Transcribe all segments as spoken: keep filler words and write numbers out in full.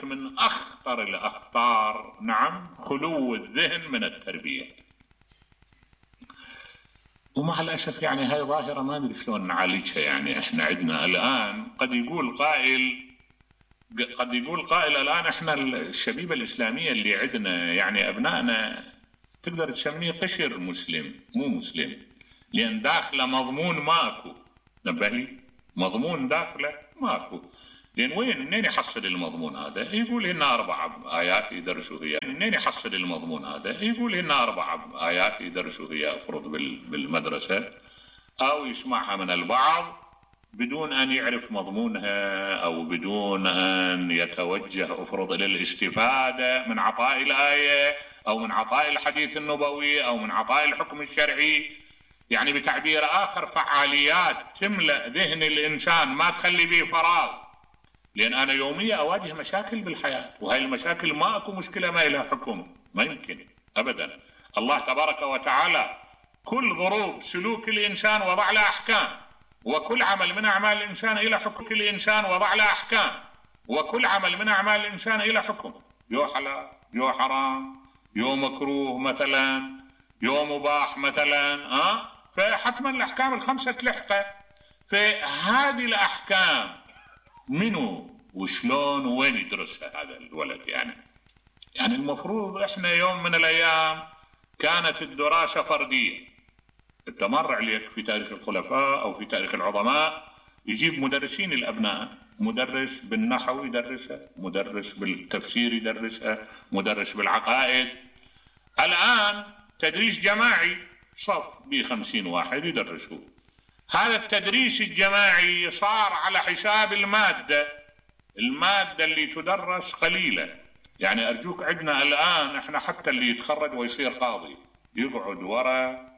ولذلك من أخطر الأخطار نعم خلو الذهن من التربية. ومع الأسف يعني هاي ظاهرة ما ندري شلون نعالجها. يعني احنا عندنا الآن قد يقول قائل قد يقول قائل الآن احنا الشبيبة الإسلامية اللي عندنا يعني أبنائنا تقدر تسميه قشر مسلم مو مسلم، لأن داخله مضمون ماكو. نبهلي مضمون داخله ماكو، لأن وين منين يحصل المضمون هذا؟ يقول إن أربع آيات يدرسوا هي. منين يحصل المضمون هذا؟ يقول إن أربع آيات يدرسوا هي أفرض بالمدرسة، أو يسمعها من البعض بدون أن يعرف مضمونها، أو بدون أن يتوجه أفرض إلى الاستفادة من عطاء الآية أو من عطاء الحديث النبوي أو من عطاء الحكم الشرعي. يعني بتعبير آخر فعاليات تملأ ذهن الإنسان ما تخلي به فراغ. لأن أنا يوميا أواجه مشاكل بالحياة، وهي المشاكل ما أكو مشكلة ما لها حكم، ما يمكن أبدا. الله تبارك وتعالى كل ظروف سلوك الإنسان وضع له أحكام، وكل عمل من أعمال الإنسان إلى حكم. الإنسان وضع له أحكام، وكل عمل من أعمال الإنسان إلى حكم. يو حلال يو حرام يو مكروه مثلا يو مباح مثلا. أه؟ فحتما الأحكام الخمسة تلحقه. فهذه الأحكام منو وشلون وين يدرسها هذا الولد؟ يعني يعني المفروض احنا يوم من الأيام كانت الدراسة فردية. انت مر عليك في تاريخ الخلفاء او في تاريخ العظماء يجيب مدرسين الابناء، مدرس بالنحو يدرسها، مدرس بالتفسير يدرسها، مدرس بالعقائد. الان تدريس جماعي صف بخمسين واحد يدرسوه. هذا التدريس الجماعي صار على حساب المادة. المادة اللي تدرس قليلة. يعني ارجوك عندنا الان احنا حتى اللي يتخرج ويصير قاضي يقعد وراء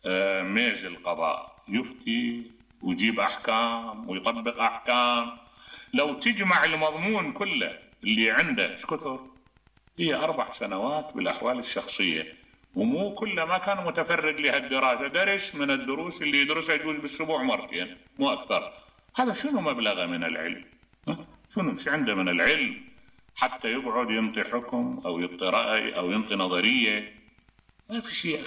ميز القضاء يفتي ويجيب أحكام ويطبق أحكام. لو تجمع المضمون كله اللي عنده شكثر هي أربع سنوات بالأحوال الشخصية، ومو كله ما كان متفرغ لهالدراسة. درس من الدروس اللي يدرسها يجوز بالأسبوع مرتين مو أكثر. هذا شنو مبلغه من العلم؟ شنو مش عنده من العلم حتى يقعد ينطي حكم أو ينطي رأي أو ينطي نظرية؟ ما في شيء.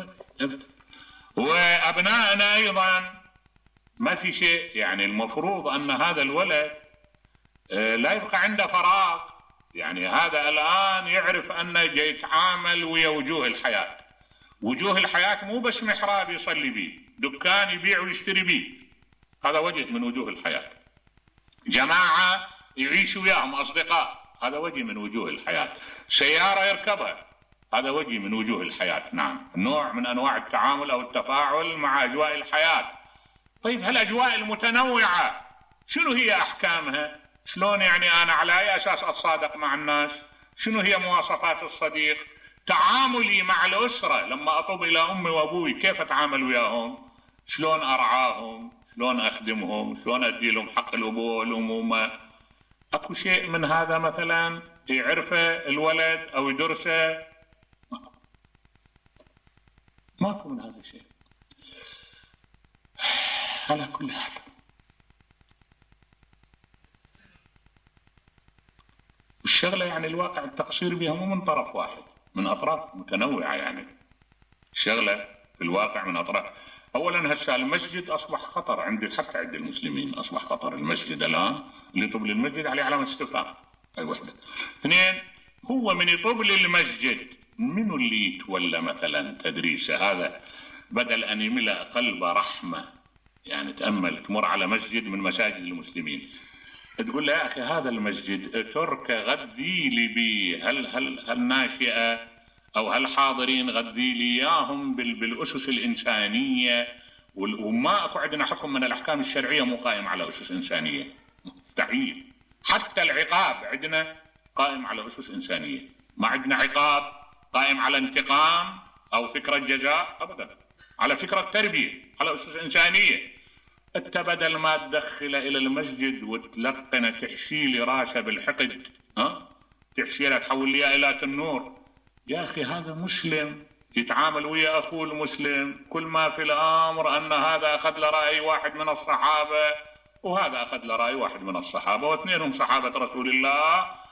وأبنائنا أيضا ما في شيء. يعني المفروض أن هذا الولد لا يبقى عنده فراغ. يعني هذا الآن يعرف أنه جاي يتعامل ويا وجوه الحياة. وجوه الحياة مو بس محراب يصلي بيه، دكان يبيع ويشتري بيه، هذا وجه من وجوه الحياة. جماعة يعيش وياهم أصدقاء، هذا وجه من وجوه الحياة. سيارة يركبها، هذا وجه من وجوه الحياة. نعم، نوع من أنواع التعامل أو التفاعل مع أجواء الحياة. طيب هالأجواء المتنوعة شنو هي أحكامها؟ شلون يعني أنا على أي أساس أتصادق مع الناس؟ شنو هي مواصفات الصديق؟ تعاملي مع الأسرة لما أطب إلى أمي وأبوي كيف أتعامل وياهم؟ شلون أرعاهم؟ شلون أخدمهم؟ شلون أدي لهم حق الأبوة والأمومة؟ أكو شيء من هذا مثلا يعرفه الولد أو يدرسه؟ ماكو من هذا الشيء. على كل حال الشغلة يعني الواقع التقصير بها مو من طرف واحد، من أطراف متنوعة. يعني الشغلة في الواقع من أطراف. أولا هسه المسجد أصبح خطر عندي حتى عند المسلمين، أصبح خطر المسجد الآن. اللي يطب للمسجد عليه علامة استفهام، هاي وحدة. اثنين، هو من يطب للمسجد منو اللي يتولى مثلا تدريسه؟ هذا بدل أن يملأ قلبه رحمة. يعني تأمل تمر على مسجد من مساجد المسلمين تقول له يا أخي هذا المسجد ترك غذي لي بي هل هل هل ناشئة أو هل حاضرين غذي لي إياهم بالأسس الإنسانية. وما أكو عندنا حكم من الأحكام الشرعية مو قائم على أسس إنسانية، مستحيل. حتى العقاب عندنا قائم على أسس إنسانية، ما عندنا عقاب قائم على انتقام أو فكرة جزاء أبدا، على فكرة تربية، على أسس إنسانية. أنت بدل ما تدخل إلى المسجد وتلقن تحشيلي راسه بالحقد، ها تحشيله تحول لي إلى النور. يا أخي هذا مسلم يتعامل ويا أخوه المسلم، كل ما في الأمر أن هذا أخذ لرأي واحد من الصحابة وهذا أخذ لرأي واحد من الصحابة، واثنينهم صحابة رسول الله،